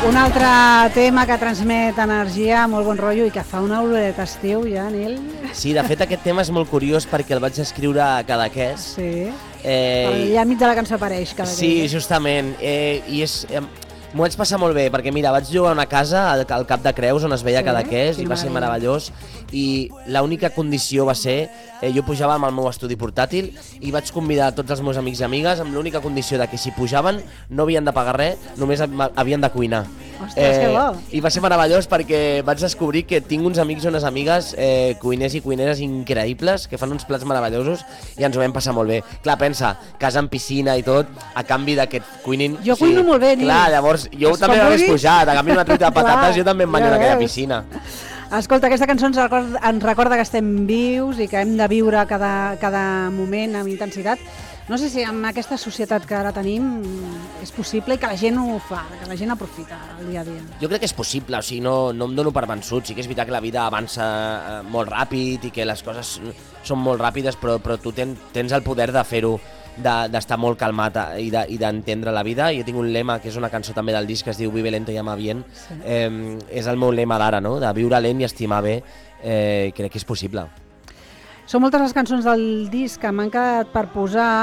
Un altre tema que transmet energia, molt bon rotllo i que fa una oloreta estiu ja, Nil. Sí, de fet aquest tema és molt curiós perquè el vaig escriure a Cadaqués. Sí, allà enmig de la cançó apareix Cadaqués. Sí, justament, i m'ho vaig passar molt bé, perquè mira, vaig jugar a una casa al Cap de Creus on es veia Cadaqués i va ser meravellós, i l'única condició va ser, jo pujava amb el meu estudi portàtil i vaig convidar tots els meus amics i amigues amb l'única condició de que si pujaven no havien de pagar res, només havien de cuinar. Ostres, que bo! I va ser meravellós perquè vaig descobrir que tinc uns amics i unes amigues cuiners i cuineres increïbles que fan uns plats meravellosos i ens ho vam passar molt bé. Clar, pensa, casa amb piscina i tot, a canvi de que et cuinin... Jo cuino molt bé, Nil. Clar, llavors jo també m'hagués pujat, a canvi d'una truita de patates jo també em banyo en aquella piscina. Escolta, aquesta cançó ens recorda que estem vius i que hem de viure cada moment amb intensitat. No sé si amb aquesta societat que ara tenim és possible i que la gent ho fa, que la gent aprofita el dia a dia. Jo crec que és possible, o sigui, no em dono per vençut. Sí que és veritat que la vida avança molt ràpid i que les coses són molt ràpides, però tu tens el poder de fer-ho, d'estar molt calmat i d'entendre la vida. Jo tinc un lema, que és una cançó també del disc, que es diu Vive lento y ama bien. Sí. És el meu lema d'ara, no? De viure lent i estimar bé. Crec que és possible. Són moltes les cançons del disc que m'han quedat per posar.